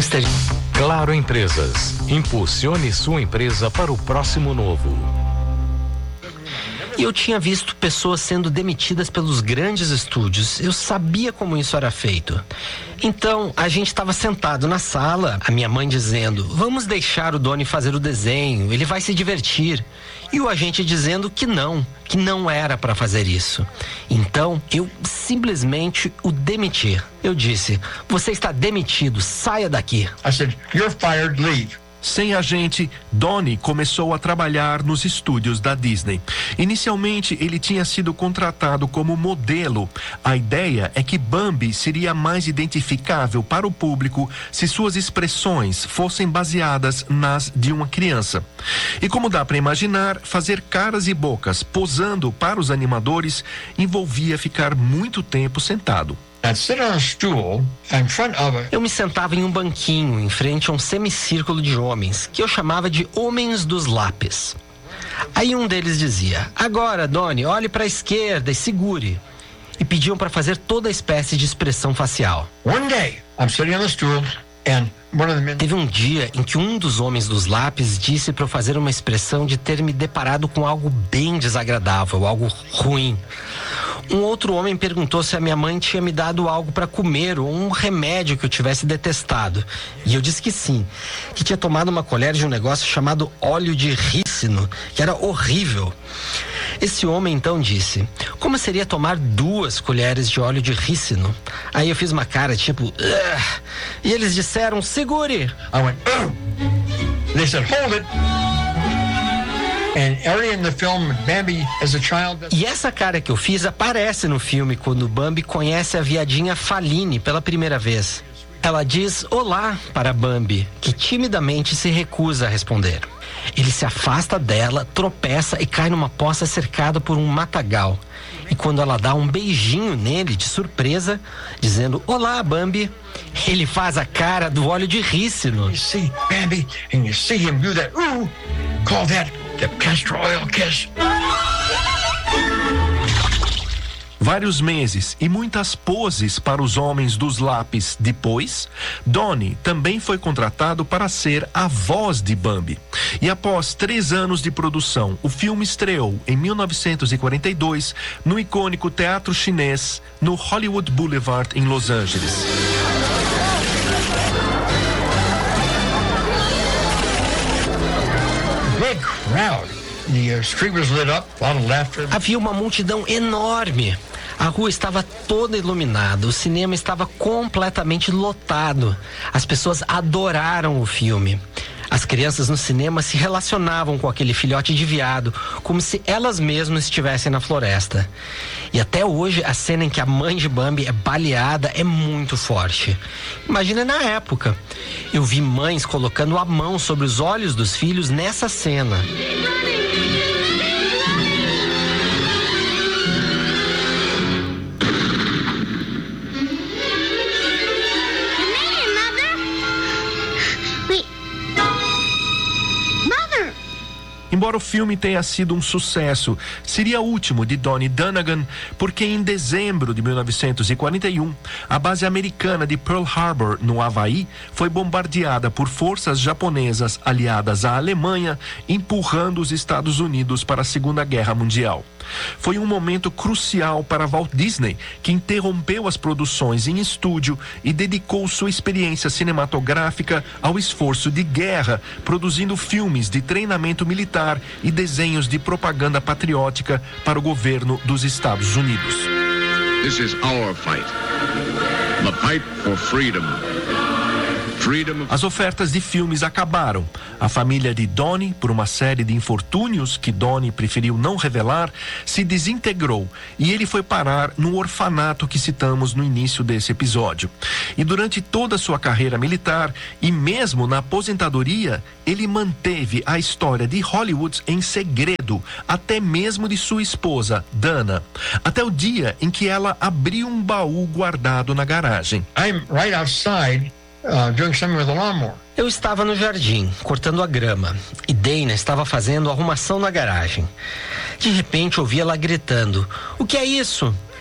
Claro Empresas. Impulsione sua empresa para o próximo novo. E eu tinha visto pessoas sendo demitidas pelos grandes estúdios. Eu sabia como isso era feito. Então, a gente estava sentado na sala, a minha mãe dizendo: vamos deixar o Donnie fazer o desenho, ele vai se divertir. E o agente dizendo que não era para fazer isso. Então, eu simplesmente o demiti. Eu disse: você está demitido, saia daqui. I said, you're fired, leave. Sem agente, Donnie começou a trabalhar nos estúdios da Disney. Inicialmente, ele tinha sido contratado como modelo. A ideia é que Bambi seria mais identificável para o público se suas expressões fossem baseadas nas de uma criança. E como dá para imaginar, fazer caras e bocas posando para os animadores envolvia ficar muito tempo sentado. Eu me sentava em um banquinho em frente a um semicírculo de homens, que eu chamava de homens dos lápis. Aí um deles dizia: agora, Donnie, olhe para a esquerda e segure. E pediam para fazer toda a espécie de expressão facial. Teve um dia em que um dos homens dos lápis disse para eu fazer uma expressão de ter me deparado com algo bem desagradável, algo ruim. Um outro homem perguntou se a minha mãe tinha me dado algo para comer ou um remédio que eu tivesse detestado. E eu disse que sim, que tinha tomado uma colher de um negócio chamado óleo de rícino, que era horrível. Esse homem então disse: como seria tomar 2 colheres de óleo de rícino? Aí eu fiz uma cara tipo: ugh! E eles disseram: segure. I went, ugh! They said, hold it. And early in the film, Bambi, as a child... E essa cara que eu fiz aparece no filme quando Bambi conhece a viadinha Faline pela primeira vez. Ela diz olá para Bambi, que timidamente se recusa a responder. Ele se afasta dela, tropeça e cai numa poça cercada por um matagal. E quando ela dá um beijinho nele de surpresa, dizendo olá, Bambi, ele faz a cara do óleo de rícino. You see Bambi and you see him do that, ooh, call that the castor oil kiss. Vários meses e muitas poses para os homens dos lápis. Depois, Donnie também foi contratado para ser a voz de Bambi. E após 3 anos de produção, o filme estreou em 1942 no icônico Teatro Chinês, no Hollywood Boulevard, em Los Angeles. Big crowd. The street was lit up, a lot of laughter. Havia uma multidão enorme. A rua estava toda iluminada, o cinema estava completamente lotado. As pessoas adoraram o filme. As crianças no cinema se relacionavam com aquele filhote de veado, como se elas mesmas estivessem na floresta. E até hoje, a cena em que a mãe de Bambi é baleada é muito forte. Imagina na época. Eu vi mães colocando a mão sobre os olhos dos filhos nessa cena. Embora o filme tenha sido um sucesso, seria o último de Donnie Dunagan, porque em dezembro de 1941, a base americana de Pearl Harbor, no Havaí, foi bombardeada por forças japonesas aliadas à Alemanha, empurrando os Estados Unidos para a Segunda Guerra Mundial. Foi um momento crucial para Walt Disney, que interrompeu as produções em estúdio e dedicou sua experiência cinematográfica ao esforço de guerra, produzindo filmes de treinamento militar e desenhos de propaganda patriótica para o governo dos Estados Unidos. This is our fight. The fight for freedom. As ofertas de filmes acabaram. A família de Donnie, por uma série de infortúnios que Donnie preferiu não revelar, se desintegrou e ele foi parar no orfanato que citamos no início desse episódio. E durante toda a sua carreira militar e mesmo na aposentadoria, ele manteve a história de Hollywood em segredo, até mesmo de sua esposa, Dana, até o dia em que ela abriu um baú guardado na garagem. I'm right outside. Doing something with a lawnmower. Eu estava no jardim, cortando a grama, e Dana estava fazendo arrumação na garagem. De repente, ouvi ela gritando: "O que é isso?"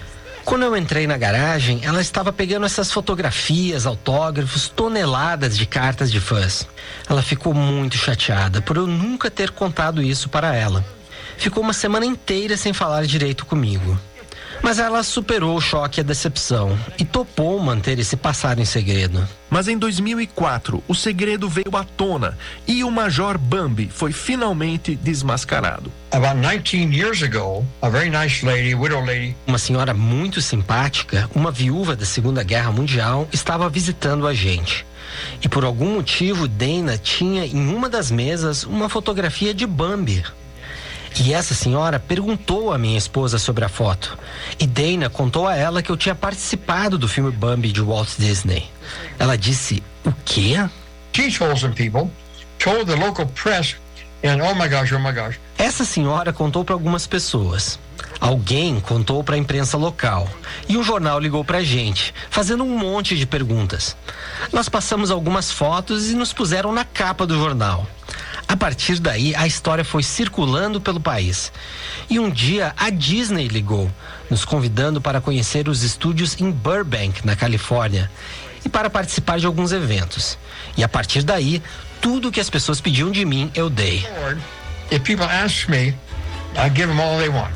Quando eu entrei na garagem, ela estava pegando essas fotografias, autógrafos, toneladas de cartas de fãs. Ela ficou muito chateada por eu nunca ter contado isso para ela. Ficou uma semana inteira sem falar direito comigo. Mas ela superou o choque e a decepção e topou manter esse passado em segredo. Mas em 2004, o segredo veio à tona e o Major Bambi foi finalmente desmascarado. About 19 years ago, a very nice lady, widow lady. Uma senhora muito simpática, uma viúva da Segunda Guerra Mundial, estava visitando a gente. E por algum motivo, Dana tinha em uma das mesas uma fotografia de Bambi. E essa senhora perguntou à minha esposa sobre a foto. E Dana contou a ela que eu tinha participado do filme Bambi de Walt Disney. Ela disse, o quê? She told some people, told the local press, and oh my gosh. Essa senhora contou para algumas pessoas. Alguém contou para a imprensa local. E um jornal ligou para a gente, fazendo um monte de perguntas. Nós passamos algumas fotos e nos puseram na capa do jornal. A partir daí, a história foi circulando pelo país. E um dia, a Disney ligou, nos convidando para conhecer os estúdios em Burbank, na Califórnia, e para participar de alguns eventos. E a partir daí, tudo que as pessoas pediam de mim, eu dei. If people ask me, I give them all they want.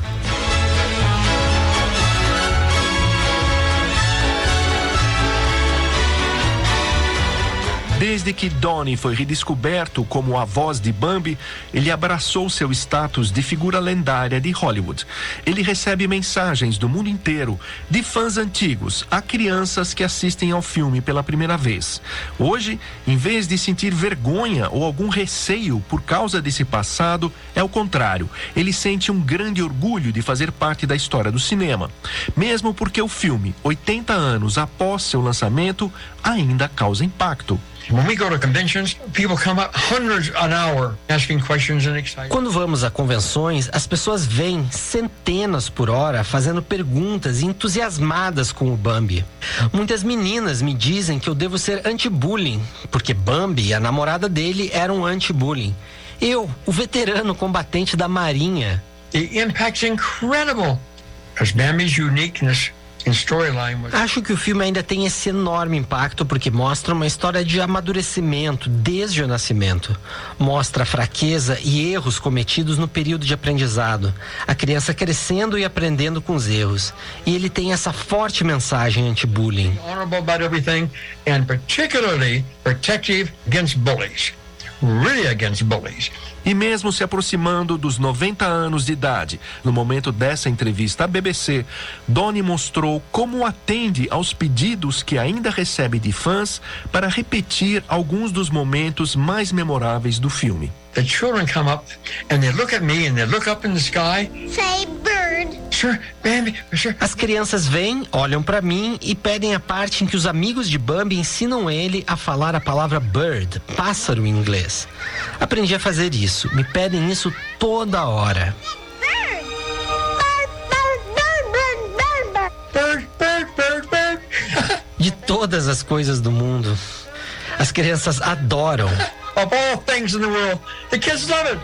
Desde que Donnie foi redescoberto como a voz de Bambi, ele abraçou seu status de figura lendária de Hollywood. Ele recebe mensagens do mundo inteiro, de fãs antigos a crianças que assistem ao filme pela primeira vez. Hoje, em vez de sentir vergonha ou algum receio por causa desse passado, é o contrário. Ele sente um grande orgulho de fazer parte da história do cinema. Mesmo porque o filme, 80 anos após seu lançamento, ainda causa impacto. When we go to conventions, people come up hundreds an hour asking questions and excited. Quando vamos a convenções, as pessoas vêm centenas por hora fazendo perguntas e entusiasmadas com o Bambi. Muitas meninas me dizem que eu devo ser anti-bullying, porque Bambi e a namorada dele eram anti-bullying. Eu, o veterano combatente da Marinha. The impact's incredible. Because Bambi's uniqueness in storyline was... Acho que o filme ainda tem esse enorme impacto porque mostra uma história de amadurecimento desde o nascimento. Mostra a fraqueza e erros cometidos no período de aprendizado. A criança crescendo e aprendendo com os erros. E ele tem essa forte mensagem anti-bullying. Honorable about everything and particularly protective against bullies. Really against bullies. E mesmo se aproximando dos 90 anos de idade, no momento dessa entrevista à BBC, Donnie mostrou como atende aos pedidos que ainda recebe de fãs para repetir alguns dos momentos mais memoráveis do filme. The children come up and they look at me and they look up in the sky. Say bird. Sure, Bambi, sure. As crianças vêm, olham para mim e pedem a parte em que os amigos de Bambi ensinam ele a falar a palavra bird, pássaro em inglês. Aprendi a fazer isso. Me pedem isso toda hora. Bird, bird, bird, bird. De todas as coisas do mundo, as crianças adoram. Of all things in the world, the kids love it.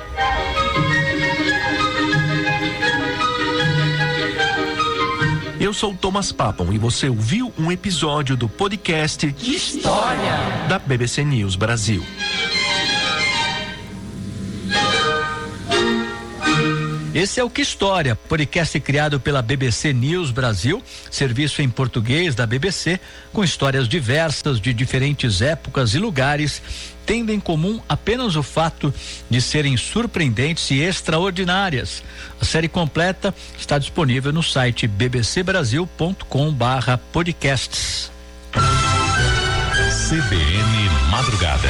Eu sou Thomas Papon e você ouviu um episódio do podcast História da BBC News Brasil. Esse é o Que História, podcast criado pela BBC News Brasil, serviço em português da BBC, com histórias diversas de diferentes épocas e lugares, tendo em comum apenas o fato de serem surpreendentes e extraordinárias. A série completa está disponível no site bbcbrasil.com/podcasts. CBN Madrugada.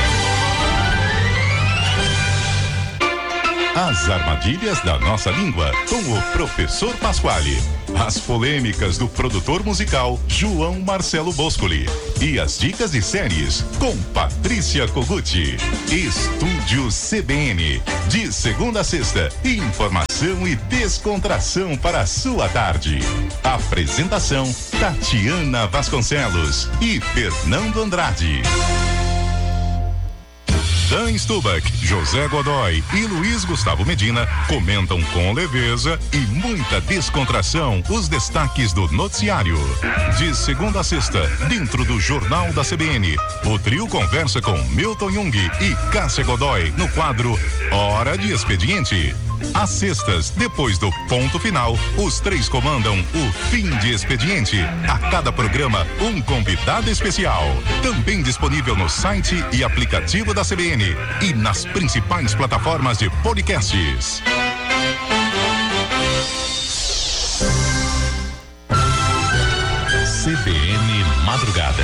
As armadilhas da nossa língua, com o professor Pasquale. As polêmicas do produtor musical João Marcelo Boscoli. E as dicas de séries com Patrícia Koguchi. Estúdio CBN. De segunda a sexta, informação e descontração para a sua tarde. Apresentação Tatiana Vasconcelos e Fernando Andrade. Dan Stubach, José Godoy e Luiz Gustavo Medina comentam com leveza e muita descontração os destaques do noticiário. De segunda a sexta, dentro do Jornal da CBN, o trio conversa com Milton Jung e Cássia Godoy no quadro Hora de Expediente. Às sextas, depois do ponto final, os três comandam o Fim de Expediente. A cada programa, um convidado especial. Também disponível no site e aplicativo da CBN e nas principais plataformas de podcasts. CBN Madrugada.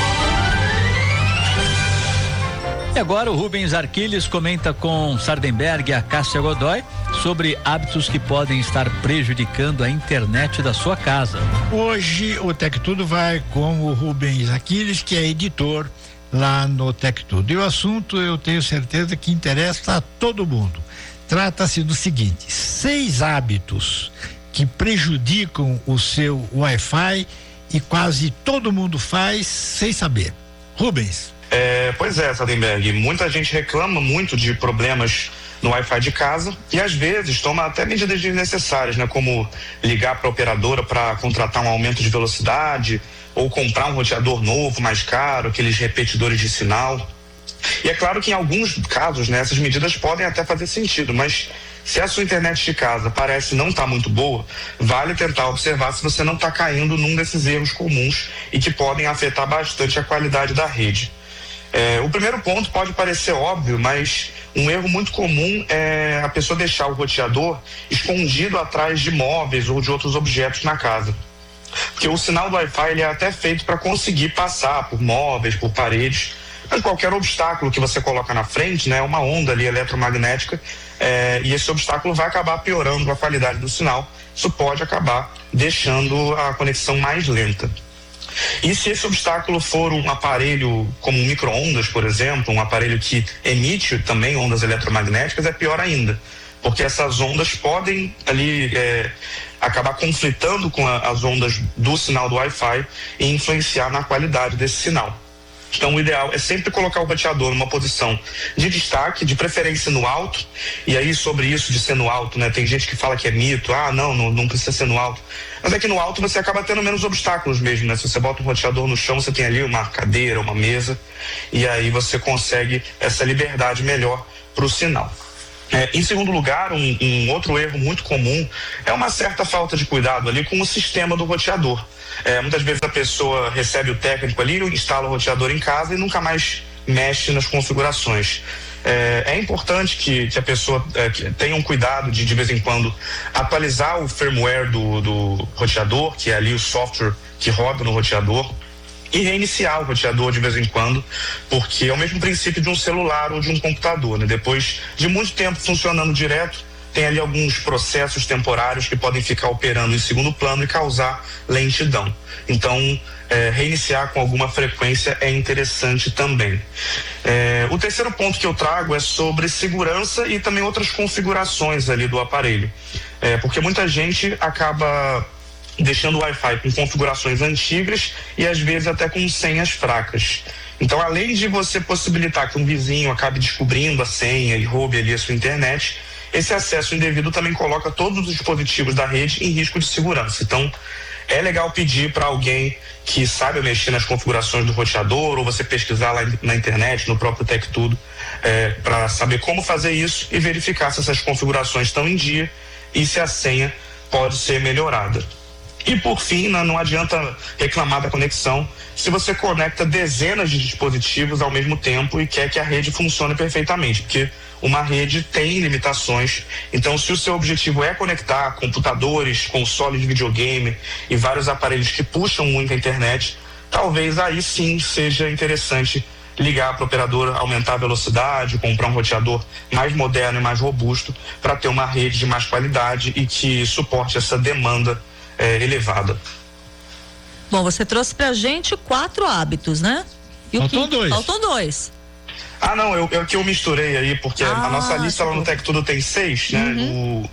E agora o Rubens Arquiles comenta com Sardenberg e a Cássia Godoy sobre hábitos que podem estar prejudicando a internet da sua casa. Hoje o Tec Tudo vai com o Rubens Arquiles, que é editor lá no Tec Tudo. E o assunto, eu tenho certeza que interessa a todo mundo. Trata-se do seguinte: 6 hábitos que prejudicam o seu Wi-Fi e quase todo mundo faz sem saber. Rubens. Pois é, Sardenberg, muita gente reclama muito de problemas no Wi-Fi de casa e às vezes toma até medidas desnecessárias, né? Como ligar para a operadora para contratar um aumento de velocidade ou comprar um roteador novo, mais caro, aqueles repetidores de sinal. E é claro que em alguns casos, né, essas medidas podem até fazer sentido, mas se a sua internet de casa parece não estar muito boa, vale tentar observar se você não está caindo num desses erros comuns e que podem afetar bastante a qualidade da rede. O primeiro ponto pode parecer óbvio, mas um erro muito comum é a pessoa deixar o roteador escondido atrás de móveis ou de outros objetos na casa. Porque o sinal do Wi-Fi ele é até feito para conseguir passar por móveis, por paredes, mas qualquer obstáculo que você coloca na frente, né, é uma onda ali eletromagnética, e esse obstáculo vai acabar piorando a qualidade do sinal. Isso pode acabar deixando a conexão mais lenta. E se esse obstáculo for um aparelho como um micro-ondas, por exemplo, um aparelho que emite também ondas eletromagnéticas, é pior ainda, porque essas ondas podem ali acabar conflitando com as ondas do sinal do Wi-Fi e influenciar na qualidade desse sinal. Então o ideal é sempre colocar o roteador numa posição de destaque, de preferência no alto. E aí sobre isso de ser no alto, né, tem gente que fala que é mito, não precisa ser no alto. Mas é que no alto você acaba tendo menos obstáculos mesmo, né? Se você bota um roteador no chão, você tem ali uma cadeira, uma mesa, e aí você consegue essa liberdade melhor para o sinal. Em segundo lugar, um outro erro muito comum é uma certa falta de cuidado ali com o sistema do roteador. Muitas vezes a pessoa recebe o técnico ali, instala o roteador em casa e nunca mais mexe nas configurações. É importante que a pessoa tenha um cuidado de vez em quando atualizar o firmware do roteador, que é ali o software que roda no roteador, e reiniciar o roteador de vez em quando, porque é o mesmo princípio de um celular ou de um computador, né? Depois de muito tempo funcionando direto, tem ali alguns processos temporários que podem ficar operando em segundo plano e causar lentidão. Então, reiniciar com alguma frequência é interessante também. O terceiro ponto que eu trago é sobre segurança e também outras configurações ali do aparelho. Porque muita gente acaba deixando o Wi-Fi com configurações antigas e às vezes até com senhas fracas. Então, além de você possibilitar que um vizinho acabe descobrindo a senha e roube ali a sua internet, esse acesso indevido também coloca todos os dispositivos da rede em risco de segurança. Então, é legal pedir para alguém que saiba mexer nas configurações do roteador, ou você pesquisar lá na internet, no próprio Tec Tudo, para saber como fazer isso e verificar se essas configurações estão em dia e se a senha pode ser melhorada. E por fim, não adianta reclamar da conexão se você conecta dezenas de dispositivos ao mesmo tempo e quer que a rede funcione perfeitamente, porque uma rede tem limitações. Então, se o seu objetivo é conectar computadores, consoles de videogame e vários aparelhos que puxam muita internet, talvez aí sim seja interessante ligar para a operadora, aumentar a velocidade, comprar um roteador mais moderno e mais robusto para ter uma rede de mais qualidade e que suporte essa demanda elevada. Bom, você trouxe pra gente 4 hábitos, né? E Faltam 2. Faltam 2. Não, eu misturei aí, porque a nossa lista lá no Tec Tudo tem 6, né? Uhum.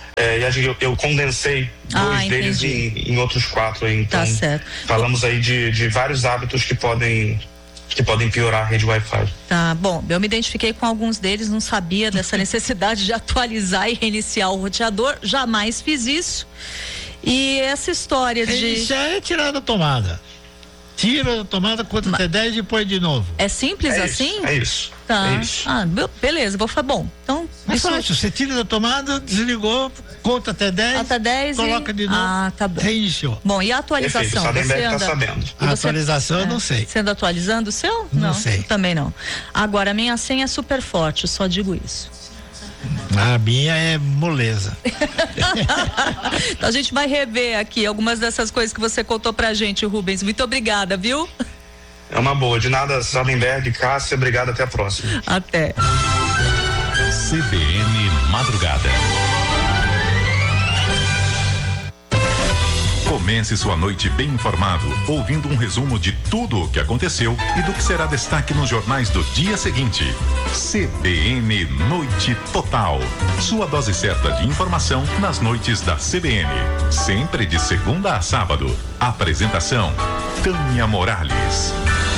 Eu condensei 2 deles em outros 4 aí. Então, tá certo. Falamos aí de vários hábitos que podem que podem piorar a rede Wi-Fi. Tá, bom, eu me identifiquei com alguns deles, não sabia dessa necessidade de atualizar e reiniciar o roteador, jamais fiz isso. E essa história de... Já é tirar da tomada. Tira da tomada, conta até 10 e põe de novo. É simples assim? É isso. Tá. É isso. Beleza, vou falar, bom, então... Mas fácil, você tira da tomada, desligou, conta até 10. Até 10 coloca de novo. Ah, tá bom. Reiniciou. Bom, e a atualização? Perfeito, Você tá anda... sabendo. A atualização eu não sei. Você anda atualizando o seu? Não sei. Também não. Agora, a minha senha é super forte, eu só digo isso. A minha é moleza. Então a gente vai rever aqui algumas dessas coisas que você contou pra gente, Rubens. Muito obrigada, viu? É uma boa. De nada, Sardenberg, Cássia, obrigado, até a próxima. Até. CBN Madrugada. Comece sua noite bem informado, ouvindo um resumo de tudo o que aconteceu e do que será destaque nos jornais do dia seguinte. CBN Noite Total. Sua dose certa de informação nas noites da CBN. Sempre de segunda a sábado. Apresentação: Tânia Morales.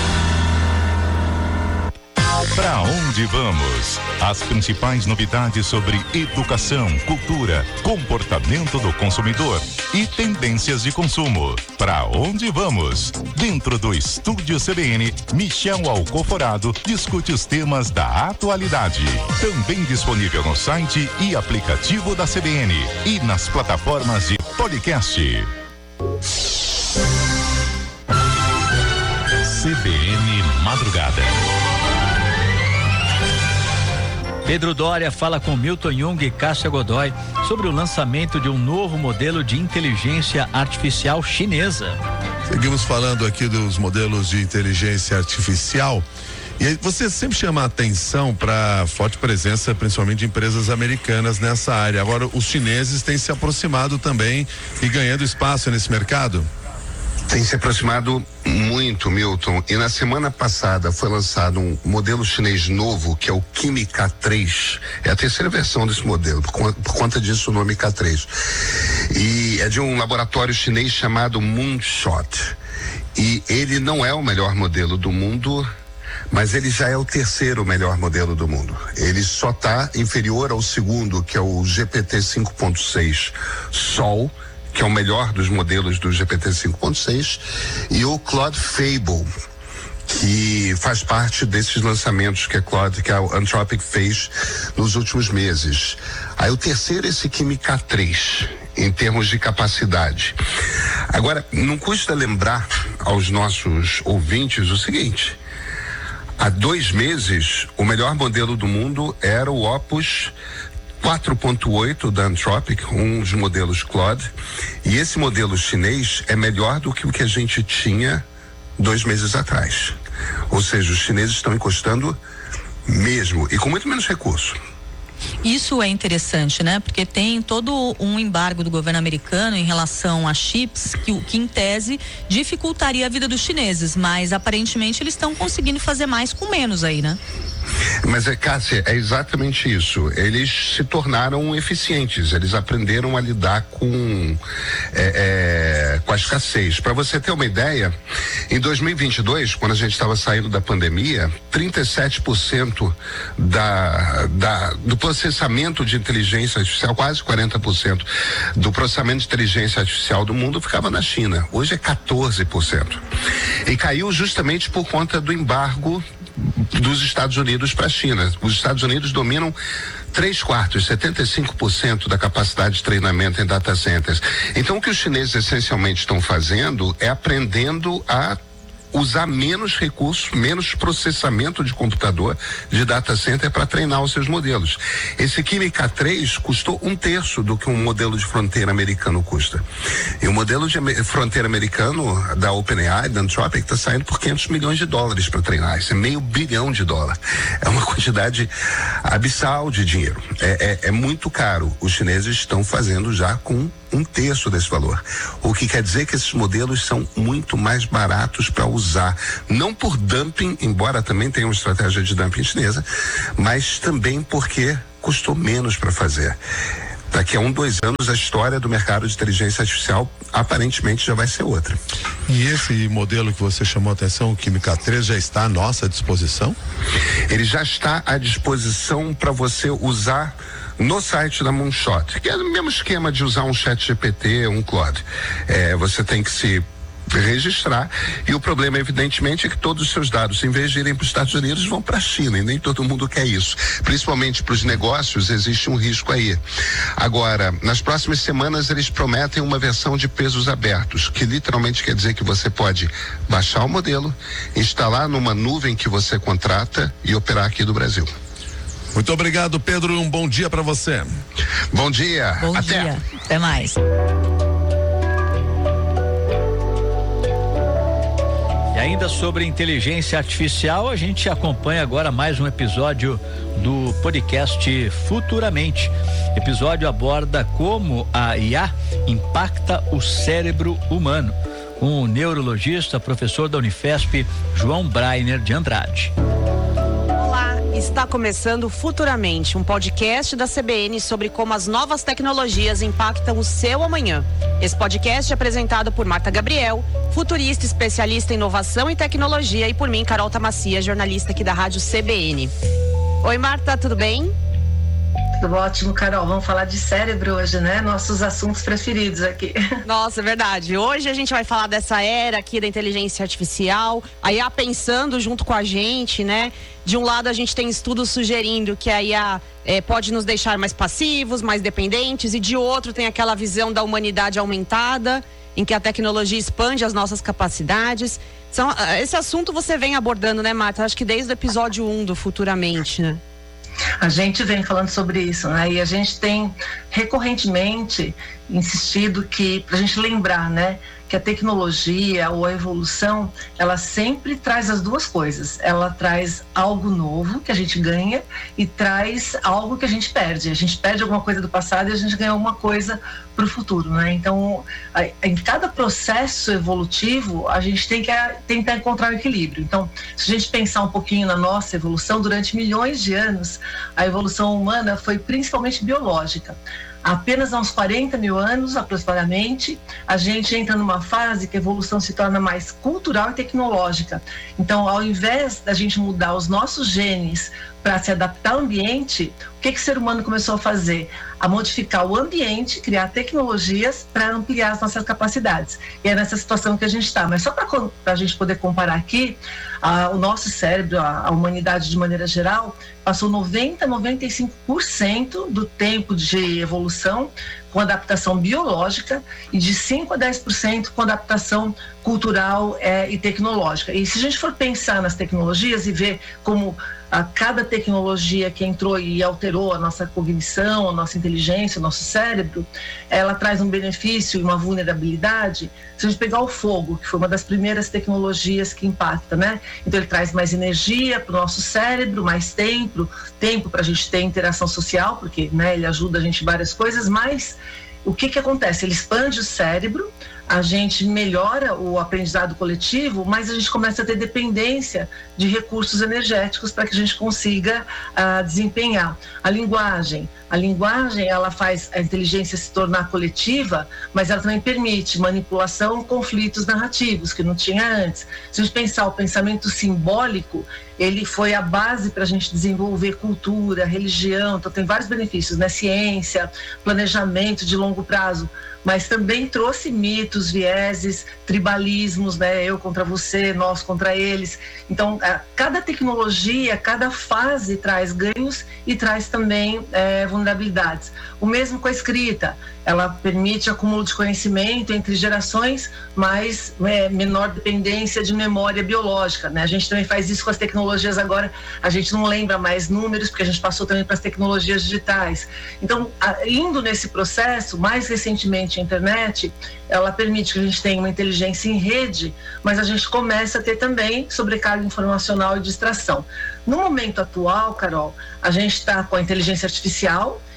Para onde vamos? As principais novidades sobre educação, cultura, comportamento do consumidor e tendências de consumo. Para onde vamos? Dentro do Estúdio CBN, Michel Alcoforado discute os temas da atualidade. Também disponível no site e aplicativo da CBN e nas plataformas de podcast. CBN Madrugada. Pedro Doria fala com Milton Jung e Cássia Godoy sobre o lançamento de um novo modelo de inteligência artificial chinesa. Seguimos falando aqui dos modelos de inteligência artificial. E aí você sempre chama a atenção para a forte presença, principalmente de empresas americanas nessa área. Agora, os chineses têm se aproximado também e ganhando espaço nesse mercado? Tem se aproximado muito, Milton. E na semana passada foi lançado um modelo chinês novo, que é o Kimi K3. É a terceira versão desse modelo, por conta disso o nome K3. E é de um laboratório chinês chamado Moonshot. E ele não é o melhor modelo do mundo, mas ele já é o terceiro melhor modelo do mundo. Ele só está inferior ao segundo, que é o GPT 5.6 Sol, que é o melhor dos modelos do GPT 5.6, e o Claude Fable, que faz parte desses lançamentos que a Anthropic fez nos últimos meses. Aí o terceiro é esse Kimi K3, em termos de capacidade. Agora, não custa lembrar aos nossos ouvintes o seguinte: há 2 meses, o melhor modelo do mundo era o Opus 4.8 da Anthropic, um dos modelos Claude, e esse modelo chinês é melhor do que o que a gente tinha 2 meses atrás. Ou seja, os chineses estão encostando mesmo, e com muito menos recurso. Isso é interessante, né? Porque tem todo um embargo do governo americano em relação a chips que em tese dificultaria a vida dos chineses, mas aparentemente eles estão conseguindo fazer mais com menos aí, né? Mas, Cássia, é exatamente isso. Eles se tornaram eficientes, eles aprenderam a lidar com a escassez. Para você ter uma ideia, em 2022, quando a gente estava saindo da pandemia, 37% do processamento de inteligência artificial, quase 40% do processamento de inteligência artificial do mundo ficava na China. Hoje é 14%. E caiu justamente por conta do embargo dos Estados Unidos para a China. Os Estados Unidos dominam 3/4, 75% da capacidade de treinamento em data centers. Então, o que os chineses essencialmente estão fazendo é aprendendo a usar menos recursos, menos processamento de computador, de data center para treinar os seus modelos. Esse Kimi K3 custou 1/3 do que um modelo de fronteira americano custa. E o modelo de fronteira americano da OpenAI, da Anthropic, está saindo por $500 milhões para treinar. Isso é $500 bilhão. É uma quantidade abissal de dinheiro. É muito caro. Os chineses estão fazendo já com 1/3 desse valor. O que quer dizer que esses modelos são muito mais baratos para usar. Não por dumping, embora também tenha uma estratégia de dumping chinesa, mas também porque custou menos para fazer. Daqui a 2 anos a história do mercado de inteligência artificial aparentemente já vai ser outra. E esse modelo que você chamou a atenção, o Química 3, já está à nossa disposição? Ele já está à disposição para você usar no site da Moonshot, que é o mesmo esquema de usar um ChatGPT, um Claude. Você tem que se registrar, e o problema evidentemente é que todos os seus dados, em vez de irem para os Estados Unidos, vão para a China, e nem todo mundo quer isso, principalmente para os negócios. Existe um risco aí. Agora, nas próximas semanas eles prometem uma versão de pesos abertos, que literalmente quer dizer que você pode baixar o modelo, instalar numa nuvem que você contrata e operar aqui do Brasil. Muito obrigado, Pedro, um bom dia para você. Bom dia. Bom dia. Até mais. E ainda sobre inteligência artificial, a gente acompanha agora mais um episódio do podcast Futuramente. O episódio aborda como a IA impacta o cérebro humano, com o neurologista, professor da Unifesp, João Brainer de Andrade. Está começando Futuramente, um podcast da CBN sobre como as novas tecnologias impactam o seu amanhã. Esse podcast é apresentado por Marta Gabriel, futurista, especialista em inovação e tecnologia, e por mim, Carol Tamacia, jornalista aqui da Rádio CBN. Oi, Marta, tudo bem? Tudo ótimo, Carol. Vamos falar de cérebro hoje, né? Nossos assuntos preferidos aqui. Nossa, é verdade. Hoje a gente vai falar dessa era aqui da inteligência artificial, a IA pensando junto com a gente, né? De um lado a gente tem estudos sugerindo que a IA pode nos deixar mais passivos, mais dependentes, e de outro tem aquela visão da humanidade aumentada, em que a tecnologia expande as nossas capacidades. Esse assunto você vem abordando, né, Marta? Acho que desde o episódio 1 do Futuramente, né? A gente vem falando sobre isso, né? E a gente tem recorrentemente insistido que, pra gente lembrar, né? Que a tecnologia ou a evolução, ela sempre traz as duas coisas. Ela traz algo novo que a gente ganha e traz algo que a gente perde. A gente perde alguma coisa do passado e a gente ganha alguma coisa para o futuro, né? Então, em cada processo evolutivo, a gente tem que tentar encontrar um equilíbrio. Então, se a gente pensar um pouquinho na nossa evolução, durante milhões de anos, a evolução humana foi principalmente biológica. Apenas há uns 40 mil anos, aproximadamente, a gente entra numa fase que a evolução se torna mais cultural e tecnológica. Então, ao invés da gente mudar os nossos genes para se adaptar ao ambiente, o que o ser humano começou a fazer? A modificar o ambiente, criar tecnologias para ampliar as nossas capacidades. E é nessa situação que a gente está. Mas só para a gente poder comparar aqui, o nosso cérebro, a humanidade de maneira geral, passou 90-95% do tempo de evolução com adaptação biológica e de 5 a 10% com adaptação cultural e tecnológica. E se a gente for pensar nas tecnologias e ver como cada tecnologia que entrou e alterou a nossa cognição, a nossa inteligência, o nosso cérebro, ela traz um benefício e uma vulnerabilidade. Se a gente pegar o fogo, que foi uma das primeiras tecnologias que impacta, né? Então ele traz mais energia para o nosso cérebro, mais tempo para a gente ter interação social, porque, né, ele ajuda a gente em várias coisas, mas o que acontece? Ele expande o cérebro, a gente melhora o aprendizado coletivo, mas a gente começa a ter dependência de recursos energéticos para que a gente consiga desempenhar. A linguagem, ela faz a inteligência se tornar coletiva, mas ela também permite manipulação, conflitos narrativos, que não tinha antes. Se a gente pensar o pensamento simbólico, ele foi a base para a gente desenvolver cultura, religião, então tem vários benefícios, né? Ciência, planejamento de longo prazo, mas também trouxe mitos, vieses, tribalismos, né? Eu contra você, nós contra eles. Então, cada tecnologia, cada fase traz ganhos e traz também vulnerabilidades. O mesmo com a escrita, ela permite acúmulo de conhecimento entre gerações, mas menor dependência de memória biológica, né? A gente também faz isso com as tecnologias agora, a gente não lembra mais números, porque a gente passou também para as tecnologias digitais. Então, indo nesse processo, mais recentemente a internet, ela permite que a gente tenha uma inteligência em rede, mas a gente começa a ter também sobrecarga informacional e distração. No momento atual, Carol, a gente está com a inteligência artificial,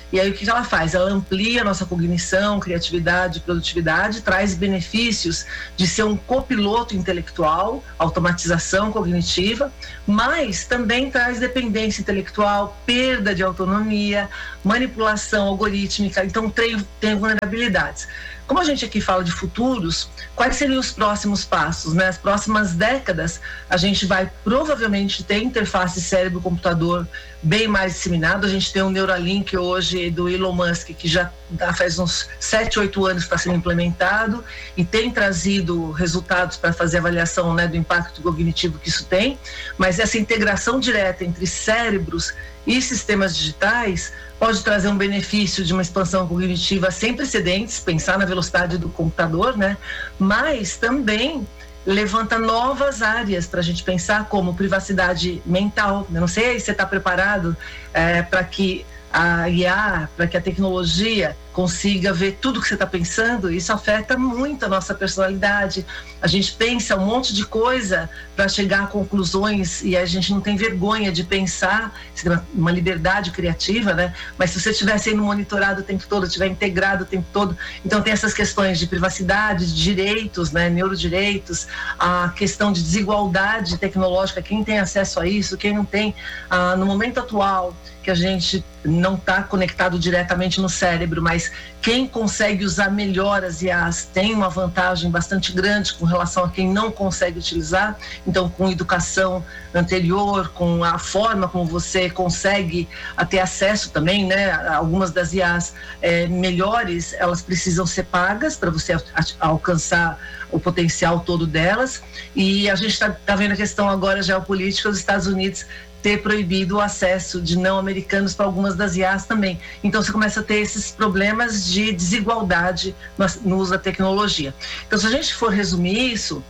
E aí o que ela faz? Ela amplia a nossa cognição, criatividade, produtividade, traz benefícios de ser um copiloto intelectual, automatização cognitiva, mas também traz dependência intelectual, perda de autonomia, manipulação algorítmica, então tem vulnerabilidades. Como a gente aqui fala de futuros, quais seriam os próximos passos, né? As próximas décadas, a gente vai provavelmente ter interface cérebro-computador bem mais disseminado. A gente tem um Neuralink hoje do Elon Musk, que já faz uns 7, 8 anos que está sendo implementado e tem trazido resultados para fazer avaliação, né, do impacto cognitivo que isso tem. Mas essa integração direta entre cérebros e sistemas digitais pode trazer um benefício de uma expansão cognitiva sem precedentes, pensar na velocidade do computador, né? Mas também levanta novas áreas para a gente pensar, como privacidade mental. Eu não sei se você está preparado para que a IA, para que a tecnologia consiga ver tudo que você está pensando. Isso afeta muito a nossa personalidade. A gente pensa um monte de coisa para chegar a conclusões e a gente não tem vergonha de pensar, uma liberdade criativa, né? Mas se você estiver sendo monitorado o tempo todo, estiver integrado o tempo todo, então tem essas questões de privacidade, de direitos, né? Neurodireitos, a questão de desigualdade tecnológica, quem tem acesso a isso, quem não tem. No momento atual, que a gente não está conectado diretamente no cérebro, mas quem consegue usar melhor as IAs tem uma vantagem bastante grande com relação a quem não consegue utilizar. Então, com educação anterior, com a forma como você consegue ter acesso também, né? Algumas das IAs melhores, elas precisam ser pagas para você alcançar o potencial todo delas. E a gente está vendo a questão agora geopolítica dos Estados Unidos ter proibido o acesso de não americanos para algumas das IAs também. Então você começa a ter esses problemas de desigualdade no uso da tecnologia. Então, se a gente for resumir isso,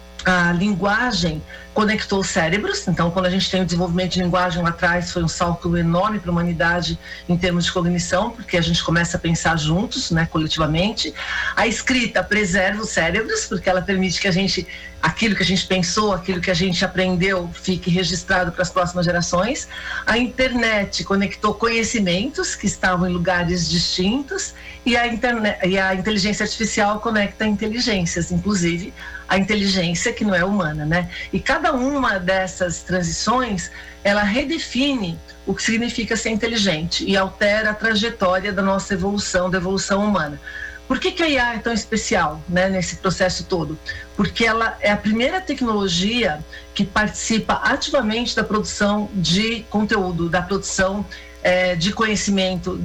a linguagem conectou os cérebros. Então, quando a gente tem o desenvolvimento de linguagem lá atrás, foi um salto enorme para a humanidade em termos de cognição, porque a gente começa a pensar juntos, né, coletivamente. A escrita preserva os cérebros, porque ela permite que a gente, aquilo que a gente pensou, aquilo que a gente aprendeu, fique registrado para as próximas gerações. A internet conectou conhecimentos que estavam em lugares distintos, e a inteligência artificial conecta inteligências, inclusive a inteligência que não é humana, né? E cada uma dessas transições, ela redefine o que significa ser inteligente e altera a trajetória da nossa evolução, da evolução humana. Por que a IA é tão especial, né, nesse processo todo? Porque ela é a primeira tecnologia que participa ativamente da produção de conteúdo, da produção de conhecimento,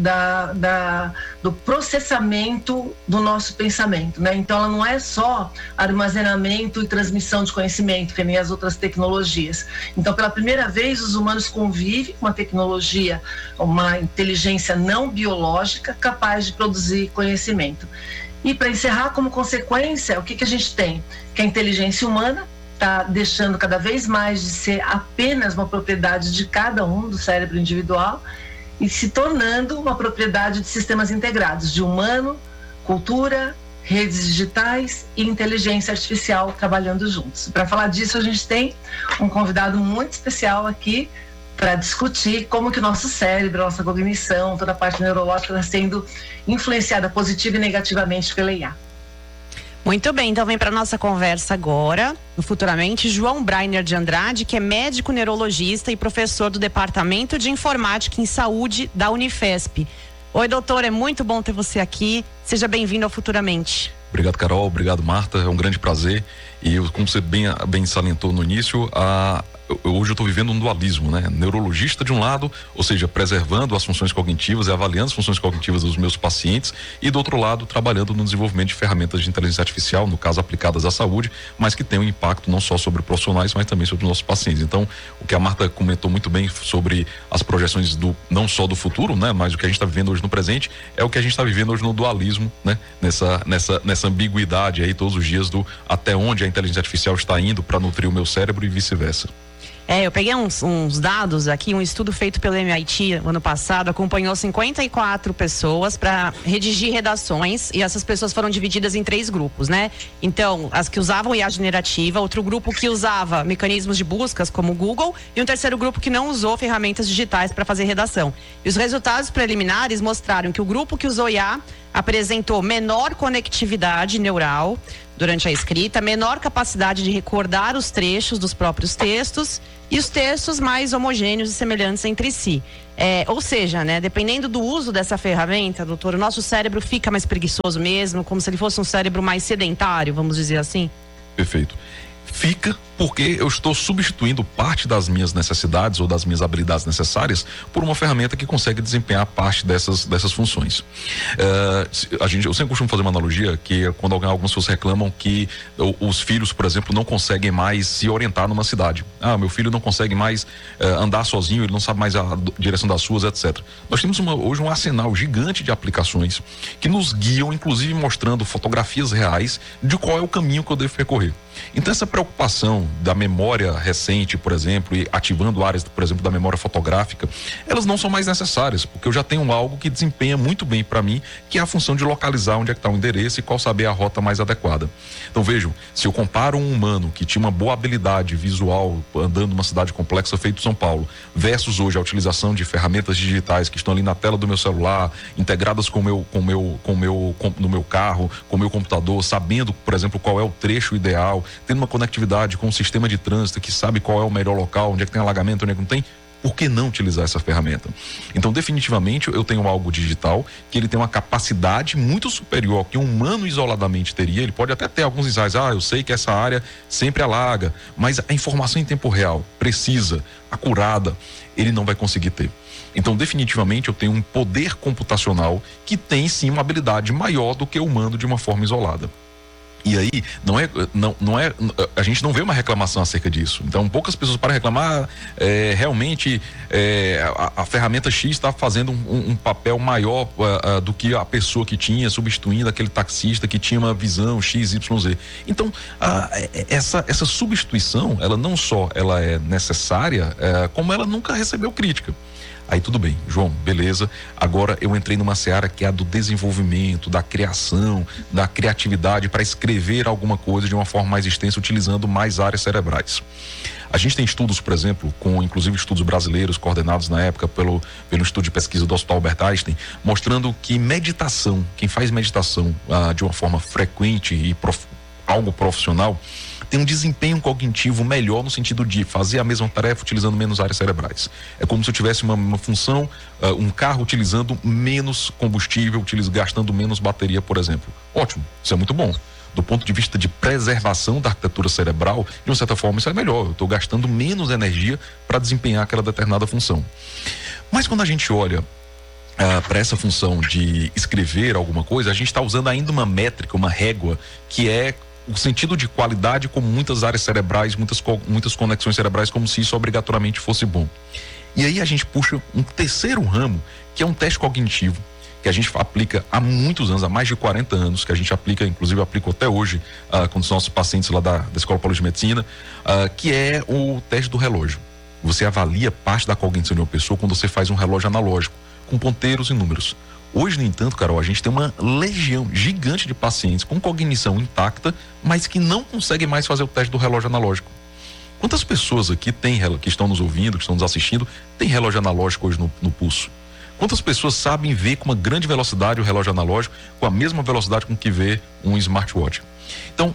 do processamento do nosso pensamento, né? Então ela não é só armazenamento e transmissão de conhecimento, que nem as outras tecnologias. Então, pela primeira vez, os humanos convivem com uma tecnologia, uma inteligência não biológica capaz de produzir conhecimento. E para encerrar, como consequência, o que a gente tem? Que a inteligência humana está deixando cada vez mais de ser apenas uma propriedade de cada um, do cérebro individual, e se tornando uma propriedade de sistemas integrados, de humano, cultura, redes digitais e inteligência artificial trabalhando juntos. Para falar disso, a gente tem um convidado muito especial aqui para discutir como que o nosso cérebro, a nossa cognição, toda a parte neurológica está sendo influenciada positiva e negativamente pela IA. Muito bem, então vem para nossa conversa agora, futuramente, João Brainer de Andrade, que é médico neurologista e professor do Departamento de Informática em Saúde da Unifesp. Oi, doutor, é muito bom ter você aqui. Seja bem-vindo ao Futuramente. Obrigado, Carol. Obrigado, Marta. É um grande prazer. E como você bem salientou no início, hoje eu estou vivendo um dualismo, né? Neurologista de um lado, ou seja, preservando as funções cognitivas e avaliando as funções cognitivas dos meus pacientes, e do outro lado, trabalhando no desenvolvimento de ferramentas de inteligência artificial, no caso aplicadas à saúde, mas que tem um impacto não só sobre profissionais, mas também sobre os nossos pacientes. Então, o que a Marta comentou muito bem sobre as projeções não só do futuro, né? Mas o que a gente está vivendo hoje no presente é o que a gente está vivendo hoje no dualismo, né? Nessa ambiguidade aí todos os dias do até onde a inteligência artificial está indo para nutrir o meu cérebro e vice-versa. Eu peguei uns dados aqui, um estudo feito pelo MIT ano passado, acompanhou 54 pessoas para redigir redações, e essas pessoas foram divididas em 3 grupos, né? Então, as que usavam IA generativa, outro grupo que usava mecanismos de buscas como o Google, e um terceiro grupo que não usou ferramentas digitais para fazer redação. E os resultados preliminares mostraram que o grupo que usou IA apresentou menor conectividade neural durante a escrita, menor capacidade de recordar os trechos dos próprios textos e os textos mais homogêneos e semelhantes entre si. Ou seja, né, dependendo do uso dessa ferramenta, doutor, o nosso cérebro fica mais preguiçoso mesmo, como se ele fosse um cérebro mais sedentário, vamos dizer assim? Perfeito. Fica porque eu estou substituindo parte das minhas necessidades ou das minhas habilidades necessárias por uma ferramenta que consegue desempenhar parte dessas funções. Eu sempre costumo fazer uma analogia que é quando algumas pessoas reclamam que os filhos, por exemplo, não conseguem mais se orientar numa cidade. Meu filho não consegue mais andar sozinho, ele não sabe mais a direção das ruas, etc. Nós temos hoje um arsenal gigante de aplicações que nos guiam, inclusive mostrando fotografias reais de qual é o caminho que eu devo percorrer. Então essa preocupação da memória recente, por exemplo, e ativando áreas, por exemplo, da memória fotográfica, elas não são mais necessárias, porque eu já tenho algo que desempenha muito bem para mim, que é a função de localizar onde é que está o endereço e qual saber a rota mais adequada. Então vejam, se eu comparo um humano que tinha uma boa habilidade visual andando numa cidade complexa feito São Paulo, versus hoje a utilização de ferramentas digitais que estão ali na tela do meu celular, integradas no meu carro, com o meu computador, sabendo, por exemplo, qual é o trecho ideal, tendo uma conectividade com o sistema de trânsito que sabe qual é o melhor local, onde é que tem alagamento, onde é que não tem, por que não utilizar essa ferramenta? Então, definitivamente, eu tenho algo digital que ele tem uma capacidade muito superior ao que um humano isoladamente teria. Ele pode até ter alguns insights, eu sei que essa área sempre alaga, mas a informação em tempo real, precisa, acurada, ele não vai conseguir ter. Então, definitivamente, eu tenho um poder computacional que tem, sim, uma habilidade maior do que o humano de uma forma isolada. E aí, a gente não vê uma reclamação acerca disso. Então, poucas pessoas para reclamar, realmente a ferramenta X está fazendo um papel maior do que a pessoa que tinha, substituindo aquele taxista que tinha uma visão X, Y, Z. Então, essa substituição, ela não só ela é necessária, como ela nunca recebeu crítica. Aí tudo bem, João, beleza. Agora eu entrei numa seara que é a do desenvolvimento, da criação, da criatividade para escrever alguma coisa de uma forma mais extensa, utilizando mais áreas cerebrais. A gente tem estudos, por exemplo, inclusive estudos brasileiros coordenados na época pelo Instituto de Pesquisa do Hospital Albert Einstein, mostrando que meditação, quem faz meditação de uma forma frequente e algo profissional, tem um desempenho cognitivo melhor no sentido de fazer a mesma tarefa utilizando menos áreas cerebrais. É como se eu tivesse uma função, um carro utilizando menos combustível, gastando menos bateria, por exemplo. Ótimo, isso é muito bom. Do ponto de vista de preservação da arquitetura cerebral, de uma certa forma isso é melhor. Eu estou gastando menos energia para desempenhar aquela determinada função. Mas quando a gente olha para essa função de escrever alguma coisa, a gente está usando ainda uma métrica, uma régua, que é o sentido de qualidade, como muitas áreas cerebrais, muitas conexões cerebrais, como se isso obrigatoriamente fosse bom. E aí a gente puxa um terceiro ramo, que é um teste cognitivo, que a gente aplica há muitos anos, há mais de 40 anos, que a gente aplica, inclusive aplico até hoje com os nossos pacientes lá da Escola Paulista de Medicina, que é o teste do relógio. Você avalia parte da cognição de uma pessoa quando você faz um relógio analógico, com ponteiros e números. Hoje, no entanto, Carol, a gente tem uma legião gigante de pacientes com cognição intacta, mas que não conseguem mais fazer o teste do relógio analógico. Quantas pessoas aqui que estão nos ouvindo, que estão nos assistindo, têm relógio analógico hoje no pulso? Quantas pessoas sabem ver com uma grande velocidade o relógio analógico, com a mesma velocidade com que vê um smartwatch? Então,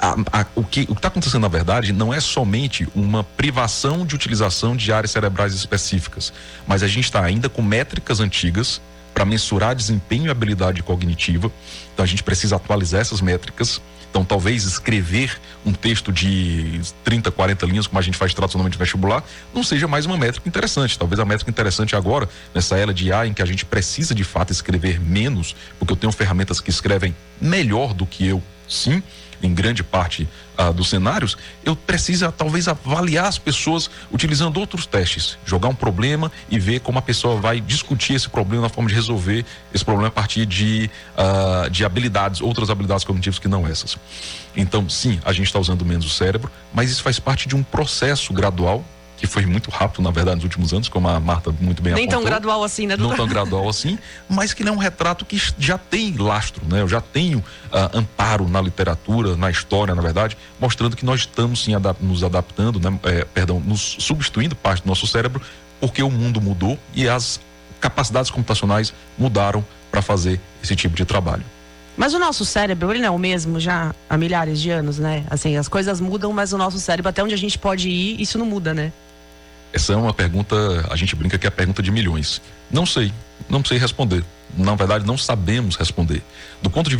o que está acontecendo, na verdade, não é somente uma privação de utilização de áreas cerebrais específicas, mas a gente está ainda com métricas antigas para mensurar desempenho e habilidade cognitiva. Então a gente precisa atualizar essas métricas. Então talvez escrever um texto de 30, 40 linhas, como a gente faz tradicionalmente no vestibular, não seja mais uma métrica interessante. Talvez a métrica interessante agora, nessa era de IA, em que a gente precisa de fato escrever menos, porque eu tenho ferramentas que escrevem melhor do que eu, sim, em grande parte dos cenários, eu preciso talvez avaliar as pessoas utilizando outros testes, jogar um problema e ver como a pessoa vai discutir esse problema na forma de resolver esse problema a partir de habilidades, outras habilidades cognitivas que não essas. Então, sim, a gente está usando menos o cérebro, mas isso faz parte de um processo gradual que foi muito rápido, na verdade, nos últimos anos, como a Marta muito bem Nem apontou. tão gradual assim, né? Não tão gradual assim, mas que ele é um retrato que já tem lastro, né? Eu já tenho amparo na literatura, na história, na verdade, mostrando que nós estamos sim nos adaptando, né? Nos substituindo parte do nosso cérebro, porque o mundo mudou e as capacidades computacionais mudaram para fazer esse tipo de trabalho. Mas o nosso cérebro, ele não é o mesmo já há milhares de anos, né? Assim, as coisas mudam, mas o nosso cérebro, até onde a gente pode ir, isso não muda, né? Essa é uma pergunta, a gente brinca que é a pergunta de milhões. Não sei responder. Na verdade, não sabemos responder. Do ponto de vista